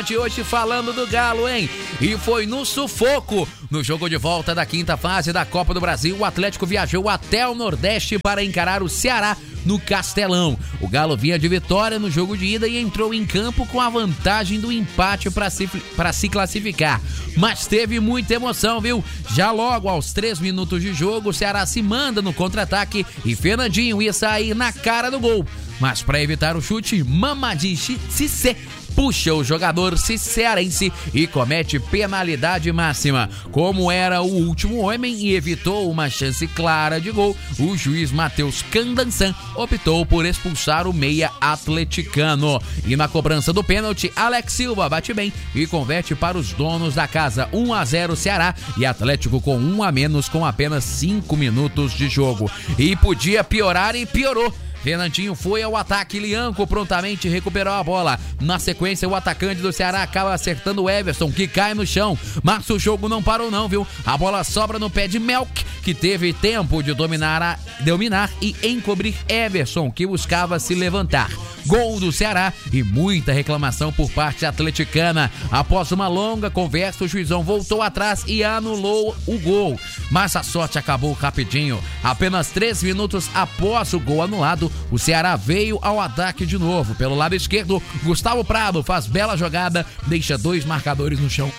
de hoje falando do Galo, hein? E foi no sufoco. No jogo de volta da quinta fase da Copa do Brasil, o Atlético viajou até o Nordeste para encarar o Ceará no Castelão. O Galo vinha de vitória no jogo de ida e entrou em campo com a vantagem do empate para se classificar. Mas teve muita emoção, viu? Já logo aos 3 minutos de jogo, o Ceará se manda no contra-ataque e Fernandinho ia sair na cara do gol. Mas para evitar o chute, Mamadi Cissé puxa o jogador cearense e comete penalidade máxima. Como era o último homem e evitou uma chance clara de gol, o juiz Matheus Candansan optou por expulsar o meia atleticano. E na cobrança do pênalti, Alex Silva bate bem e converte para os donos da casa. 1-0 Ceará e Atlético com 1 a menos com apenas 5 minutos de jogo. E podia piorar e piorou. Fernandinho foi ao ataque, Lianco prontamente recuperou a bola. Na sequência, o atacante do Ceará acaba acertando o Everson, que cai no chão. Mas o jogo não parou não, viu? A bola sobra no pé de Melk, que teve tempo de dominar e encobrir Everson, que buscava se levantar. Gol do Ceará e muita reclamação por parte atleticana. Após uma longa conversa, o juizão voltou atrás e anulou o gol. Mas a sorte acabou rapidinho. Apenas 3 minutos após o gol anulado, o Ceará veio ao ataque de novo. Pelo lado esquerdo, Gustavo Prado faz bela jogada, deixa 2 marcadores no chão,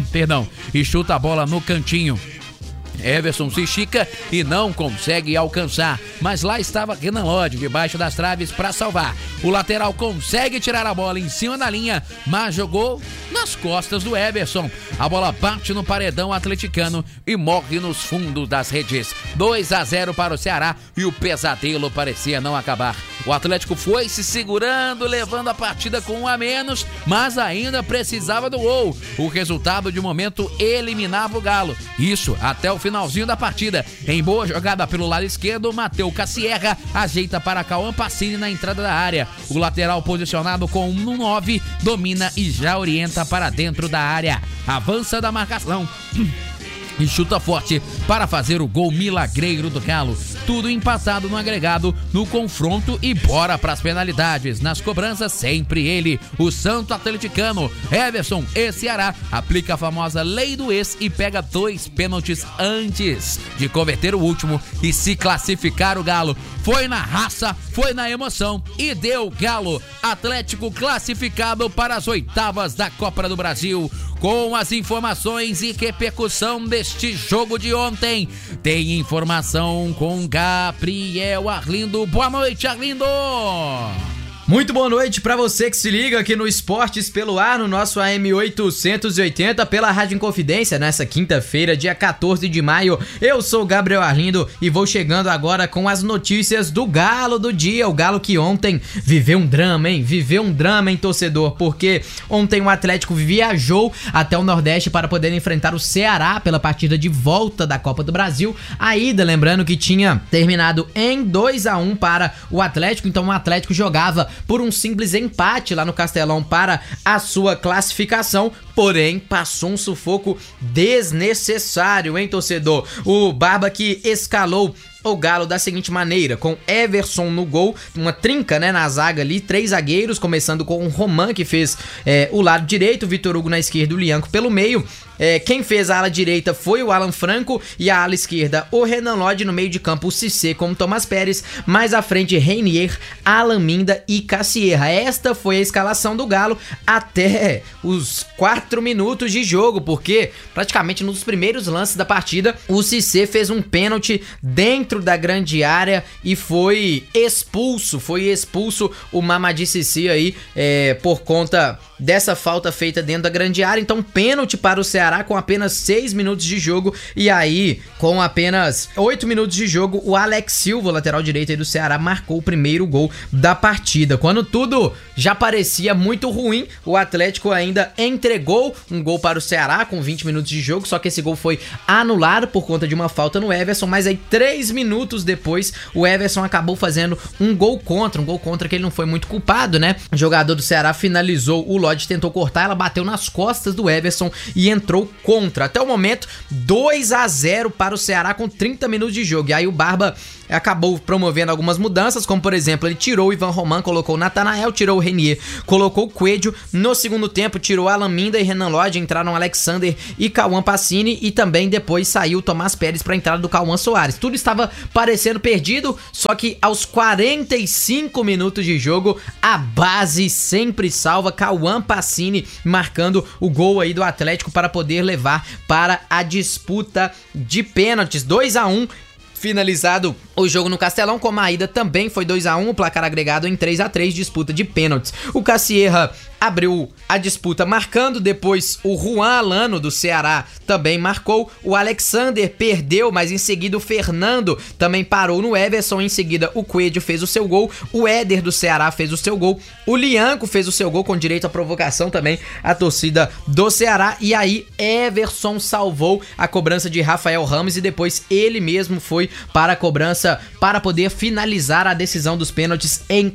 e chuta a bola no cantinho. Everson se estica e não consegue alcançar, mas lá estava Renan Lodge debaixo das traves para salvar. O lateral consegue tirar a bola em cima da linha, mas jogou nas costas do Everson. A bola bate no paredão atleticano e morre nos fundos das redes. 2-0 para o Ceará e o pesadelo parecia não acabar. O Atlético foi se segurando, levando a partida com 1 a menos, mas ainda precisava do gol. O resultado de momento eliminava o Galo. Isso até o finalzinho da partida. Em boa jogada pelo lado esquerdo, Matheus Cassierra ajeita para Cauã Pacini na entrada da área. O lateral posicionado com 1-9 domina e já orienta para dentro da área. Avança da marcação e chuta forte para fazer o gol milagreiro do Galo. Tudo empatado no agregado, no confronto e bora para as penalidades. Nas cobranças, sempre ele, o santo atleticano. Everson e Ceará aplica a famosa lei do ex e pega 2 pênaltis antes de converter o último e se classificar o Galo. Foi na raça, foi na emoção e deu Galo. Atlético classificado para as 8ª da Copa do Brasil. Com as informações e repercussão deste jogo de ontem, tem informação com Gabriel Arlindo. Boa noite, Arlindo! Muito boa noite pra você que se liga aqui no Esportes pelo Ar, no nosso AM 880, pela Rádio Inconfidência, nessa quinta-feira, dia 14 de maio. Eu sou o Gabriel Arlindo e vou chegando agora com as notícias do Galo do dia. O Galo que ontem viveu um drama, hein, torcedor? Porque ontem o Atlético viajou até o Nordeste para poder enfrentar o Ceará pela partida de volta da Copa do Brasil. A ida, lembrando que tinha terminado em 2-1 para o Atlético, então o Atlético jogava por um simples empate lá no Castelão para a sua classificação, porém passou um sufoco desnecessário, hein, torcedor? O Barba que escalou o Galo da seguinte maneira, com Everson no gol, uma trinca, né, na zaga ali, 3 zagueiros, começando com o Roman, que fez o lado direito, o Vitor Hugo na esquerda, o Lianco pelo meio. Quem fez a ala direita foi o Alan Franco e a ala esquerda o Renan Lodge, no meio de campo o Cissé com o Thomas Pérez, mais à frente Reinier, Alan Minda e Cassierra. Esta foi a escalação do Galo até os 4 minutos de jogo, porque praticamente nos primeiros lances da partida o Cissé fez um pênalti dentro da grande área e foi expulso o Mamadi Cissé aí por conta dessa falta feita dentro da grande área. Então pênalti para o Ceará com apenas 6 minutos de jogo, e aí com apenas 8 minutos de jogo o Alex Silva, lateral direito aí do Ceará, marcou o primeiro gol da partida. Quando tudo já parecia muito ruim, o Atlético ainda entregou um gol para o Ceará com 20 minutos de jogo, só que esse gol foi anulado por conta de uma falta no Everson, mas aí 3 minutos depois o Everson acabou fazendo um gol contra que ele não foi muito culpado, né? O jogador do Ceará finalizou, o Lodge tentou cortar, ela bateu nas costas do Everson e entrou contra. Até o momento, 2-0 para o Ceará com 30 minutos de jogo. E aí o Barba acabou promovendo algumas mudanças, como por exemplo, ele tirou o Ivan Roman, colocou o Natanael, tirou o Renier, colocou o Coelho. No segundo tempo, tirou Alan Minda e Renan Lodge, entraram Alexander e Cauã Pacini, e também depois saiu Tomás Pérez para a entrada do Cauã Soares. Tudo estava parecendo perdido, só que aos 45 minutos de jogo, a base sempre salva, Cauã Pacini marcando o gol aí do Atlético para poder levar para a disputa de pênaltis. 2-1, finalizado o jogo no Castelão, como a ida também foi 2-1, o placar agregado em 3-3, disputa de pênaltis. O Cassierra abriu a disputa marcando, depois o Juan Alano do Ceará também marcou, o Alexander perdeu, mas em seguida o Fernando também parou no Everson, em seguida o Coelho fez o seu gol, o Éder do Ceará fez o seu gol, o Lianco fez o seu gol com direito à provocação também, a torcida do Ceará, e aí Everson salvou a cobrança de Rafael Ramos e depois ele mesmo foi para a cobrança para poder finalizar a decisão dos pênaltis em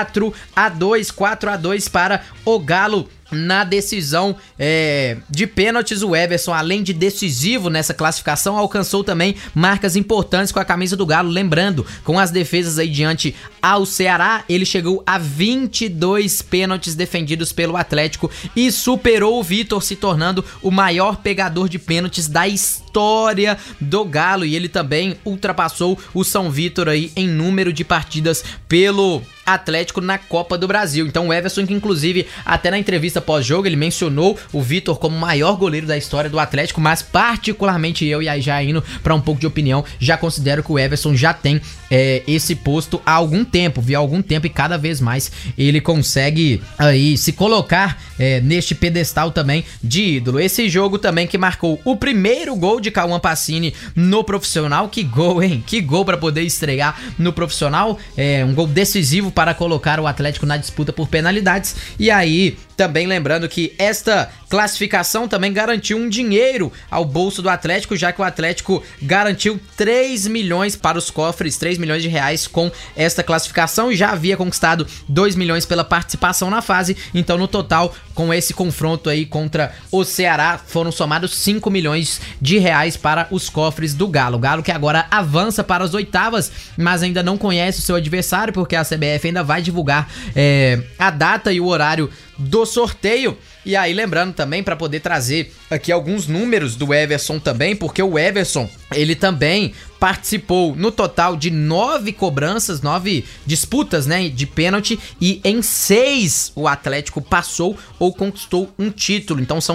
4-2 para o Galo. Na decisão de pênaltis, o Everson, além de decisivo nessa classificação, alcançou também marcas importantes com a camisa do Galo. Lembrando, com as defesas aí diante ao Ceará, ele chegou a 22 pênaltis defendidos pelo Atlético e superou o Vitor, se tornando o maior pegador de pênaltis da história do Galo. E ele também ultrapassou o São Vitor aí em número de partidas pelo Atlético na Copa do Brasil. Então o Everson, que inclusive até na entrevista pós-jogo ele mencionou o Vitor como o maior goleiro da história do Atlético, mas particularmente eu, e aí já indo para um pouco de opinião, já considero que o Everson já tem esse posto há algum tempo, e cada vez mais ele consegue aí se colocar neste pedestal também de ídolo. Esse jogo também que marcou o primeiro gol de Cauã Pacini no profissional. Que gol, hein? Que gol para poder estrear no profissional, um gol decisivo para colocar o Atlético na disputa por penalidades. E aí, também lembrando que esta classificação também garantiu um dinheiro ao bolso do Atlético, já que o Atlético garantiu 3 milhões para os cofres, 3 milhões de reais com esta classificação, e já havia conquistado 2 milhões pela participação na fase. Então, no total, com esse confronto aí contra o Ceará, foram somados 5 milhões de reais para os cofres do Galo. O Galo que agora avança para as oitavas, mas ainda não conhece o seu adversário, porque a CBF ainda vai divulgar a data e o horário do sorteio. E aí, lembrando também, para poder trazer aqui alguns números do Everson também, porque o Everson, ele também participou no total de 9 cobranças, 9 disputas, né, de pênalti, e em 6 o Atlético passou ou conquistou um título. Então são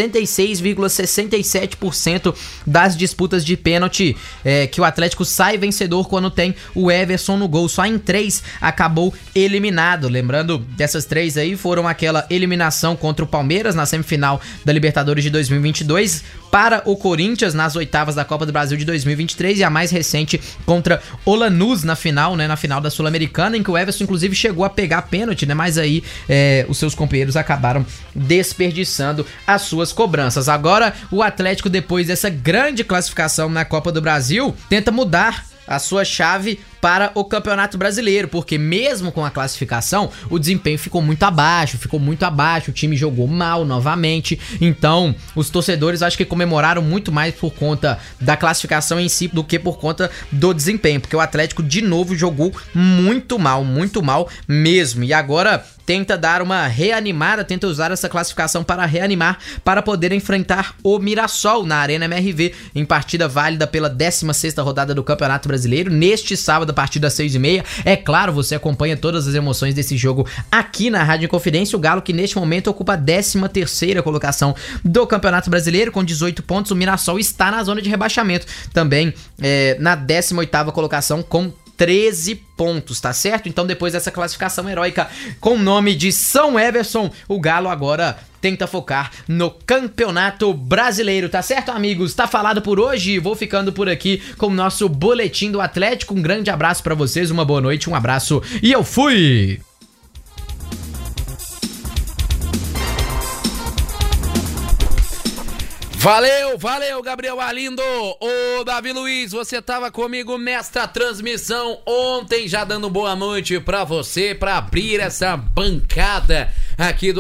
66,67% das disputas de pênalti que o Atlético sai vencedor quando tem o Everson no gol. Só em 3 acabou eliminado. Lembrando, dessas 3 aí foram aquela eliminação contra o Palmeiras na semifinal da Libertadores de 2022, para o Corinthians nas oitavas da Copa do Brasil de 2023 e a mais recente contra o Lanús na final, né, na final da Sul-Americana, em que o Everson inclusive chegou a pegar pênalti, né, mas aí os seus companheiros acabaram desperdiçando as suas cobranças. Agora o Atlético, depois dessa grande classificação na Copa do Brasil, tenta mudar a sua chave para o Campeonato Brasileiro, porque mesmo com a classificação, o desempenho ficou muito abaixo, o time jogou mal novamente. Então, os torcedores acho que comemoraram muito mais por conta da classificação em si do que por conta do desempenho, porque o Atlético de novo jogou muito mal mesmo, e agora tenta dar uma reanimada, tenta usar essa classificação para reanimar, para poder enfrentar o Mirassol na Arena MRV, em partida válida pela 16ª rodada do Campeonato Brasileiro, neste sábado a partir das 6h30. É claro, você acompanha todas as emoções desse jogo aqui na Rádio Inconfidência. O Galo, que neste momento ocupa a 13ª colocação do Campeonato Brasileiro com 18 pontos. O Mirassol está na zona de rebaixamento, também na 18ª colocação com 13 pontos, tá certo? Então, depois dessa classificação heróica com o nome de São Everson, o Galo agora tenta focar no Campeonato Brasileiro, tá certo, amigos? Tá falado por hoje, vou ficando por aqui com o nosso Boletim do Atlético. Um grande abraço pra vocês, uma boa noite, um abraço e eu fui! Valeu, Gabriel Arlindo. Ô, Davi Luiz, você tava comigo nesta transmissão ontem, já dando boa noite pra você, pra abrir essa bancada aqui do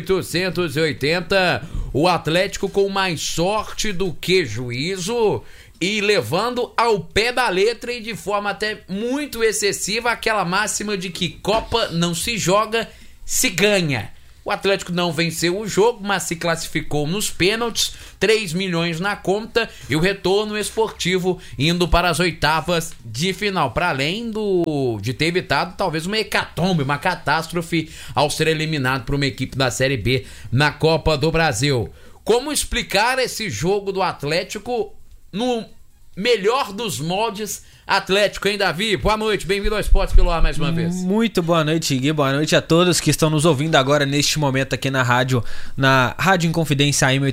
AM880. O Atlético com mais sorte do que juízo e levando ao pé da letra e de forma até muito excessiva aquela máxima de que Copa não se joga, se ganha. O Atlético não venceu o jogo, mas se classificou nos pênaltis, 3 milhões na conta e o retorno esportivo indo para as oitavas de final. Para além de ter evitado talvez uma hecatombe, uma catástrofe ao ser eliminado por uma equipe da Série B na Copa do Brasil. Como explicar esse jogo do Atlético no melhor dos moldes Atlético, hein, Davi? Boa noite, bem-vindo ao Esportes pelo Ar mais uma vez. Muito boa noite, Gui, boa noite a todos que estão nos ouvindo agora neste momento aqui na Rádio Inconfidência AM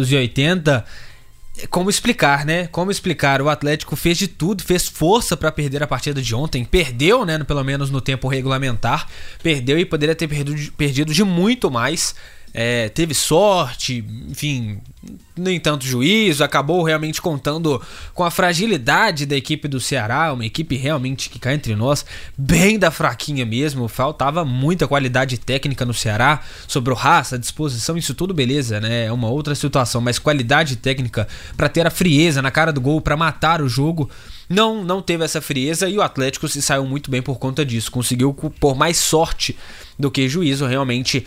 880. Como explicar, né? Como explicar? O Atlético fez de tudo, fez força para perder a partida de ontem, perdeu, né, pelo menos no tempo regulamentar, perdeu e poderia ter perdido de muito mais. Teve sorte, enfim, nem tanto juízo, acabou realmente contando com a fragilidade da equipe do Ceará, uma equipe realmente que cá entre nós, bem da fraquinha mesmo, faltava muita qualidade técnica no Ceará, sobrou raça, disposição, isso tudo beleza, né, é uma outra situação, mas qualidade técnica para ter a frieza na cara do gol, para matar o jogo, não teve essa frieza e o Atlético se saiu muito bem por conta disso, conseguiu por mais sorte do que juízo realmente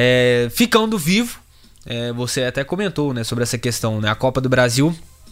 ficando vivo. Você até comentou, né, sobre essa questão, né? A Copa do Brasil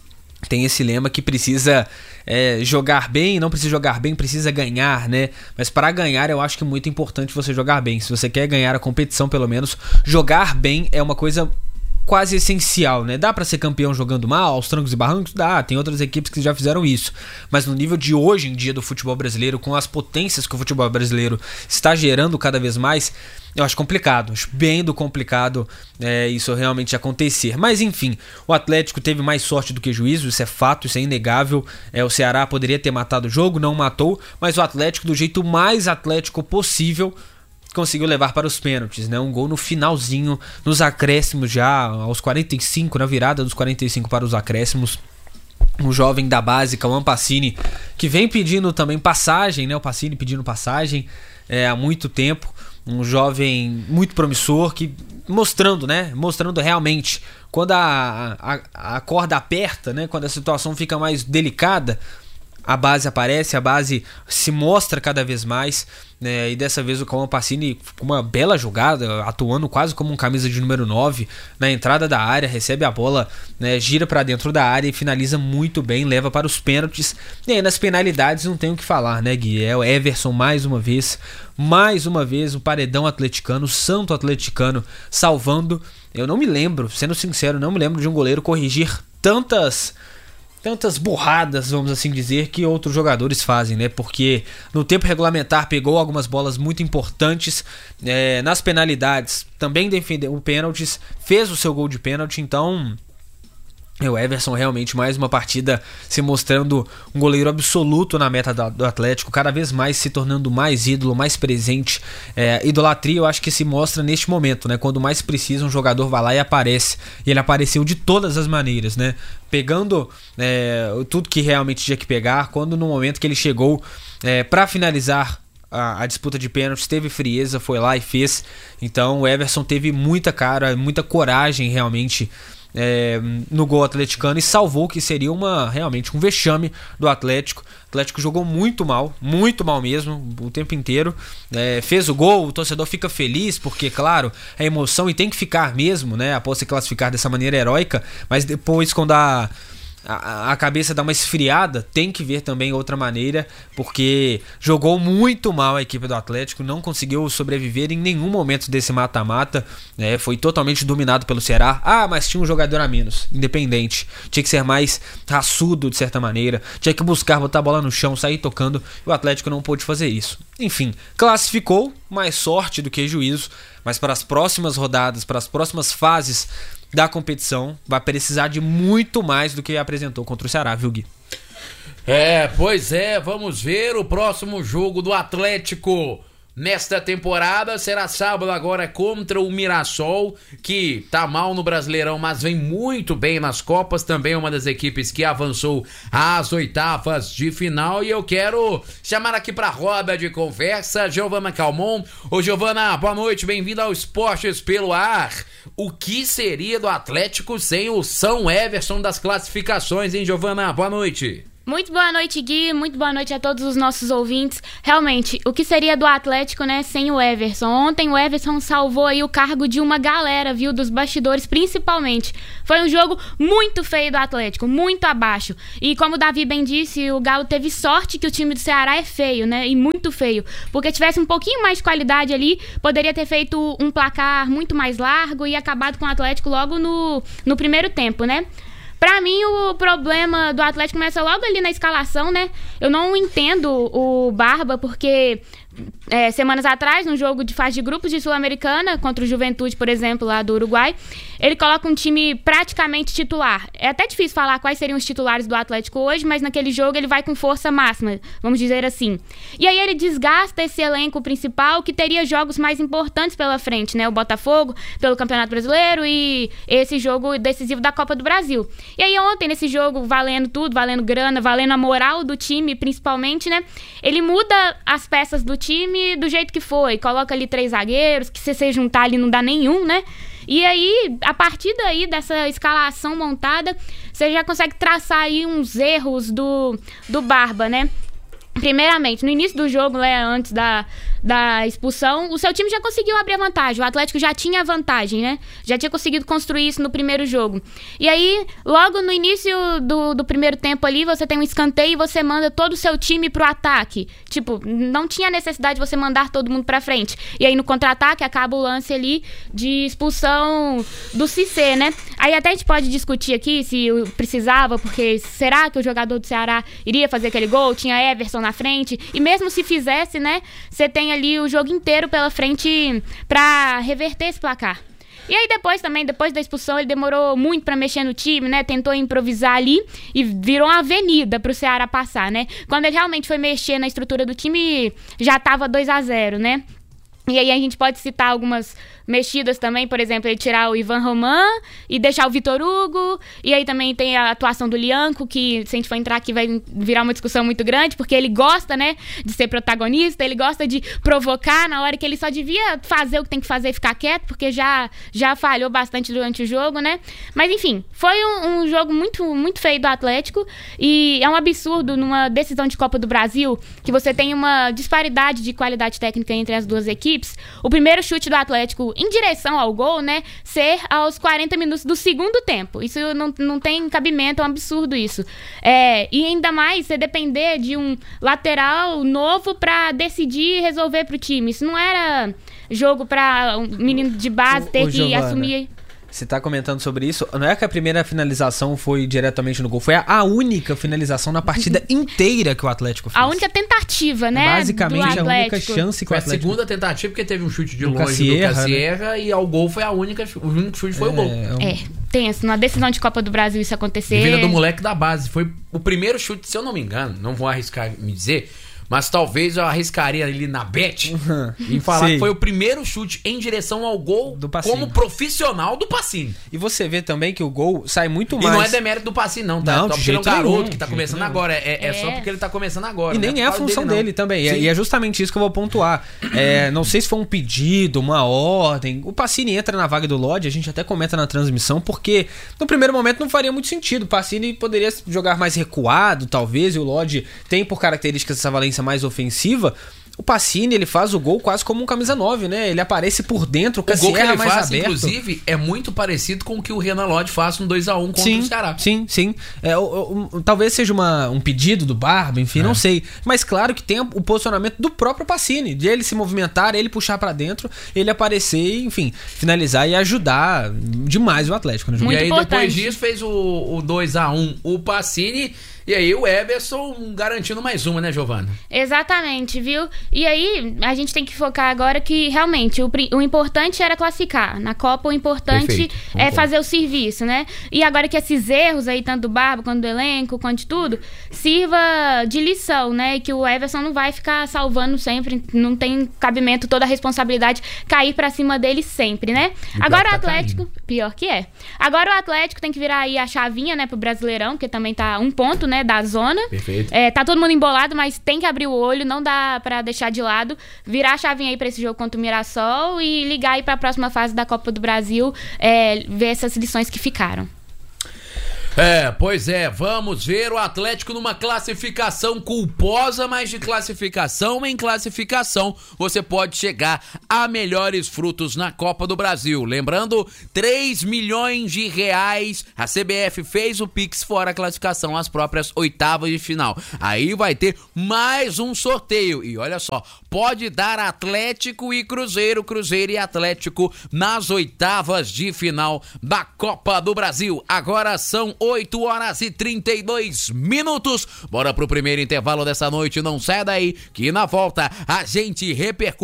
tem esse lema que precisa jogar bem, não precisa jogar bem, precisa ganhar, né? Mas para ganhar eu acho que é muito importante você jogar bem. Se você quer ganhar a competição, pelo menos, jogar bem é uma coisa quase essencial, né? Dá pra ser campeão jogando mal, aos trancos e barrancos? Dá, tem outras equipes que já fizeram isso. Mas no nível de hoje em dia do futebol brasileiro, com as potências que o futebol brasileiro está gerando cada vez mais, eu acho complicado, acho bem complicado isso realmente acontecer. Mas enfim, o Atlético teve mais sorte do que juízo, isso é fato, isso é inegável. O Ceará poderia ter matado o jogo, não matou, mas o Atlético, do jeito mais atlético possível, conseguiu levar para os pênaltis, né? Um gol no finalzinho, nos acréscimos já, aos 45, na virada dos 45 para os acréscimos. Um jovem da base, Cauã Pacini, que vem pedindo também passagem, né? O Pacini pedindo passagem há muito tempo. Um jovem muito promissor, que mostrando realmente quando a corda aperta, né? Quando a situação fica mais delicada, a base aparece, a base se mostra cada vez mais, né? E dessa vez o Cauã Pacini com uma bela jogada, atuando quase como um camisa de número 9 na entrada da área, recebe a bola, né? Gira para dentro da área e finaliza muito bem, leva para os pênaltis. E aí nas penalidades não tem o que falar, né, Gui? É o Everson mais uma vez o paredão atleticano, o santo atleticano salvando. Eu não me lembro, sendo sincero, não me lembro de um goleiro corrigir tantas burradas, vamos assim dizer, que outros jogadores fazem, né? Porque no tempo regulamentar pegou algumas bolas muito importantes, nas penalidades também defendeu pênaltis, fez o seu gol de pênalti, então o Everson realmente mais uma partida se mostrando um goleiro absoluto na meta do Atlético, cada vez mais se tornando mais ídolo, mais presente. Idolatria eu acho que se mostra neste momento, né? Quando mais precisa um jogador vai lá e aparece, e ele apareceu de todas as maneiras, né? Pegando tudo que realmente tinha que pegar, quando no momento que ele chegou para finalizar a disputa de pênaltis, teve frieza, foi lá e fez. Então o Everson teve muita cara, muita coragem realmente no gol atleticano e salvou, que seria realmente um vexame do Atlético. O Atlético jogou muito mal mesmo, o tempo inteiro, fez o gol, o torcedor fica feliz porque, claro, é emoção e tem que ficar mesmo, né, após se classificar dessa maneira heróica, mas depois quando a cabeça dá uma esfriada, tem que ver também outra maneira, porque jogou muito mal a equipe do Atlético, não conseguiu sobreviver em nenhum momento desse mata-mata, foi totalmente dominado pelo Ceará. Mas tinha um jogador a menos, independente, tinha que ser mais raçudo de certa maneira, tinha que buscar botar a bola no chão, sair tocando, e o Atlético não pôde fazer isso. Enfim, classificou, mais sorte do que juízo, mas para as próximas rodadas, para as próximas fases da competição, vai precisar de muito mais do que apresentou contra o Ceará, viu, Gui? Pois é, vamos ver o próximo jogo do Atlético nesta temporada. Será sábado agora contra o Mirassol, que tá mal no Brasileirão, mas vem muito bem nas Copas. Também é uma das equipes que avançou às oitavas de final. E eu quero chamar aqui pra roda de conversa Giovana Calmon. Ô Giovana, boa noite, bem-vinda ao Esportes pelo Ar. O que seria do Atlético sem o São Everson das classificações, hein, Giovana? Boa noite. Muito boa noite, Gui. Muito boa noite a todos os nossos ouvintes. Realmente, o que seria do Atlético, né, sem o Everson? Ontem o Everson salvou aí o cargo de uma galera, viu, dos bastidores principalmente. Foi um jogo muito feio do Atlético, muito abaixo. E como o Davi bem disse, o Galo teve sorte que o time do Ceará é feio, né, e muito feio. Porque tivesse um pouquinho mais de qualidade ali, poderia ter feito um placar muito mais largo e acabado com o Atlético logo no primeiro tempo, né? Pra mim, o problema do Atlético começa logo ali na escalação, né? Eu não entendo o Barba, porque semanas atrás, no jogo de fase de grupos de Sul-Americana, contra o Juventude, por exemplo, lá do Uruguai, ele coloca um time praticamente titular. É até difícil falar quais seriam os titulares do Atlético hoje, mas naquele jogo ele vai com força máxima, vamos dizer assim. E aí ele desgasta esse elenco principal, que teria jogos mais importantes pela frente, né? O Botafogo, pelo Campeonato Brasileiro e esse jogo decisivo da Copa do Brasil. E aí ontem, nesse jogo, valendo tudo, valendo grana, valendo a moral do time, principalmente, né? Ele muda as peças do time do jeito que foi, coloca ali 3 zagueiros, que se você juntar ali não dá nenhum, né? E aí, a partir daí, dessa escalação montada, você já consegue traçar aí uns erros do Barba, né? Primeiramente, no início do jogo, né, antes da expulsão, o seu time já conseguiu abrir a vantagem. O Atlético já tinha a vantagem, né? Já tinha conseguido construir isso no primeiro jogo. E aí, logo no início do primeiro tempo ali, você tem um escanteio e você manda todo o seu time pro ataque. Tipo, não tinha necessidade de você mandar todo mundo pra frente. E aí, no contra-ataque, acaba o lance ali de expulsão do Cissé, né? Aí até a gente pode discutir aqui se precisava, porque será que o jogador do Ceará iria fazer aquele gol? Tinha Everson na frente. E mesmo se fizesse, né, você tem ali o jogo inteiro pela frente pra reverter esse placar. E aí depois da expulsão, ele demorou muito pra mexer no time, né? Tentou improvisar ali e virou uma avenida pro Ceará passar, né? Quando ele realmente foi mexer na estrutura do time, já tava 2-0, né? E aí a gente pode citar algumas mexidas também, por exemplo, ele tirar o Ivan Roman e deixar o Vitor Hugo. E aí também tem a atuação do Lianco, que se a gente for entrar aqui vai virar uma discussão muito grande, porque ele gosta, né, de ser protagonista, ele gosta de provocar na hora que ele só devia fazer o que tem que fazer e ficar quieto, porque já falhou bastante durante o jogo, né? Mas enfim, foi um jogo muito, muito feio do Atlético e é um absurdo numa decisão de Copa do Brasil que você tem uma disparidade de qualidade técnica entre as duas equipes. O primeiro chute do Atlético em direção ao gol, né, ser aos 40 minutos do segundo tempo. Isso não tem cabimento, é um absurdo isso. E ainda mais você depender de um lateral novo pra decidir e resolver pro time. Isso não era jogo pra um menino de base ter que Giovana, assumir... Você tá comentando sobre isso, não é que a primeira finalização foi diretamente no gol, foi a única finalização na partida inteira que o Atlético fez. A única tentativa, né? Basicamente a única chance que o Atlético... Foi a segunda tentativa, porque teve um chute de longe do Cassierra, né? E ao gol foi o único chute foi o gol. Tenso, na decisão de Copa do Brasil isso acontecer. Vida do moleque da base, foi o primeiro chute, se eu não me engano, não vou arriscar me dizer... Mas talvez eu arriscaria ali na bet em falar que foi o primeiro chute em direção ao gol do como profissional do Pacini. E você vê também que o gol sai muito mais... E não é demérito do Pacini, não, tá? Não, porque ele é um garoto que tá começando agora. É só porque ele tá começando agora. E nem é a função dele também. E é justamente isso que eu vou pontuar. Não sei se foi um pedido, uma ordem. O Pacini entra na vaga do Lodge, a gente até comenta na transmissão, porque no primeiro momento não faria muito sentido. O Pacini poderia jogar mais recuado, talvez, e o Lodge tem por características essa valência mais ofensiva. O Pacini, ele faz o gol quase como um camisa 9, né? Ele aparece por dentro, o gol que ele mais faz, aberto. Inclusive, é muito parecido com o que o Renan Lodge faz no 2-1 contra o Ceará. Sim. Talvez seja um pedido do Barba, enfim, não sei. Mas claro que tem o posicionamento do próprio Pacini, de ele se movimentar, ele puxar pra dentro, ele aparecer, enfim, finalizar e ajudar demais o Atlético. Né? E aí, depois disso, fez o 2-1 o Pacini. E aí o Everson garantindo mais uma, né, Giovana? Exatamente, viu? E aí a gente tem que focar agora que realmente o importante era classificar. Na Copa o importante Perfeito, é concordo. fazer o serviço, né? E agora que esses erros aí, tanto do Barba quanto do elenco, quanto de tudo, sirva de lição, né? E que o Everson não vai ficar salvando sempre, não tem cabimento, toda a responsabilidade cair pra cima dele sempre, né? E Agora o pior que tá Atlético, pior que é. Agora o Atlético tem que virar aí a chavinha, né, pro Brasileirão, porque também tá um ponto, né, da zona. Perfeito. Tá todo mundo embolado, mas tem que abrir o olho, não dá pra deixar de lado, virar a chavinha aí pra esse jogo contra o Mirassol e ligar aí pra próxima fase da Copa do Brasil, ver essas lições que ficaram. Pois é, vamos ver o Atlético numa classificação culposa, mas de classificação em classificação você pode chegar a melhores frutos na Copa do Brasil. Lembrando, 3 milhões de reais, a CBF fez o Pix fora a classificação às próprias oitavas de final. Aí vai ter mais um sorteio e olha só, pode dar Atlético e Cruzeiro, Cruzeiro e Atlético nas oitavas de final da Copa do Brasil. Agora são 8h32. Bora pro primeiro intervalo dessa noite, não sai daí que na volta a gente repercute